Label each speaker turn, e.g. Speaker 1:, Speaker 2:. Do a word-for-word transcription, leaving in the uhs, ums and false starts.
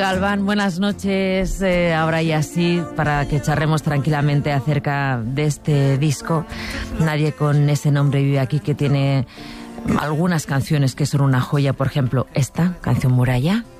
Speaker 1: Galván, buenas noches. Eh, ahora ya sí, para que charremos tranquilamente acerca de este disco. Nadie con ese nombre vive aquí, que tiene algunas canciones que son una joya. Por ejemplo, esta canción Muralla.